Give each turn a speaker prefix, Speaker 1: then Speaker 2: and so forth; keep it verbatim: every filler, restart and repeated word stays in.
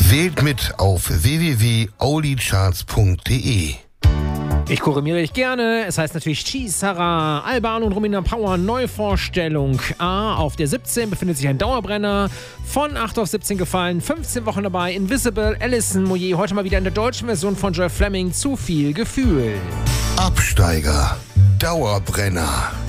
Speaker 1: Wählt mit auf w w w punkt aulicharts punkt de.
Speaker 2: Ich korrigiere dich gerne. Es heißt natürlich Chisara, Alban und Romina Power, Neuvorstellung. A, auf der siebzehn befindet sich ein Dauerbrenner. Von acht auf siebzehn gefallen, fünfzehn Wochen dabei. Invisible, Alison Moyer, heute mal wieder in der deutschen Version von Joy Fleming. Zu viel Gefühl.
Speaker 1: Absteiger, Dauerbrenner.